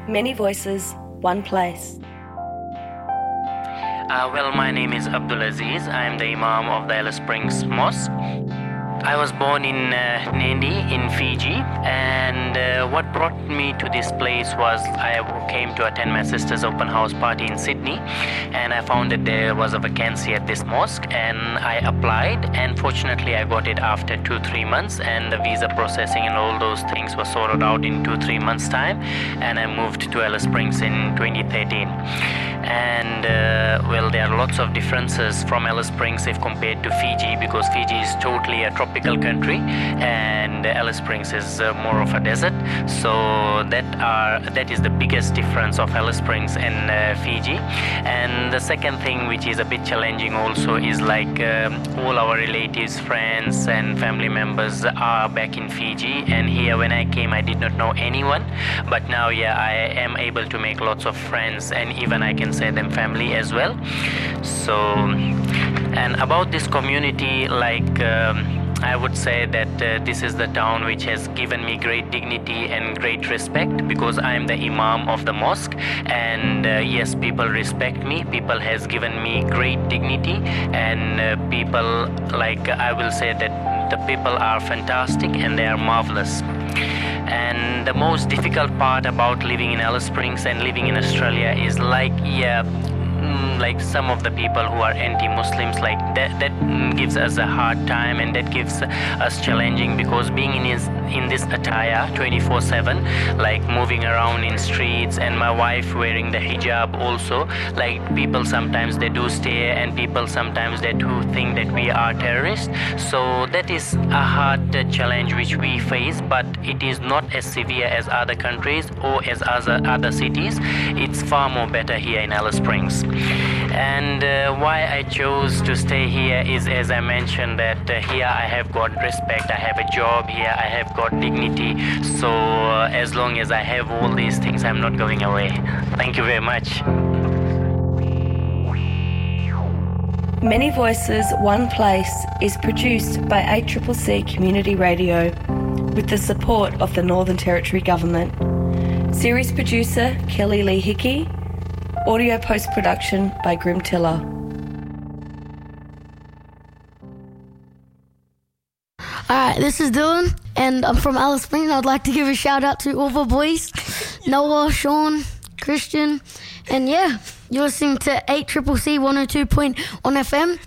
Many voices, one place. Well, my name is Abdul Aziz. I am the Imam of the Alice Springs Mosque. I was born in Nadi in Fiji, and what brought me to this place was I came to attend my sister's open house party in Sydney, and I found that there was a vacancy at this mosque, and I applied, and fortunately I got it after 2-3 months, and the visa processing and all those things were sorted out in 2-3 months time, and I moved to Alice Springs in 2013. And well, there are lots of differences from Alice Springs if compared to Fiji, because Fiji is totally a tropical country and Alice Springs is more of a desert. So that is the biggest difference of Alice Springs and Fiji. And the second thing, which is a bit challenging also, is like all our relatives, friends and family members are back in Fiji, and here when I came I did not know anyone, but now I am able to make lots of friends, and even I can say them family as well. So, and about this community, like I would say that this is the town which has given me great dignity and great respect, because I am the Imam of the mosque, and yes, people respect me. People has given me great dignity, and people, like I will say that the people are fantastic and they are marvelous. And the most difficult part about living in Alice Springs and living in Australia is like some of the people who are anti-Muslims, like that gives us a hard time, and that gives us challenging, because being in this attire 24/7, like moving around in streets, and my wife wearing the hijab also, like people sometimes they do stare, and people sometimes they do think that we are terrorists. So that is a hard challenge which we face, but it is not as severe as other countries or as other cities. It's far more better here in Alice Springs. And why I chose to stay here is, as I mentioned, that here I have got respect, I have a job here, I have got dignity. So as long as I have all these things, I'm not going away. Thank you very much. Many Voices, One Place is produced by ACCC Community Radio with the support of the Northern Territory Government. Series producer Kelly Lee Hickey. Audio post-production by Grim Tiller. Alright, this is Dylan, and I'm from Alice Springs. I'd like to give a shout out to all the boys, Noah, Sean, Christian, and you're listening to ACCC 102.1 FM,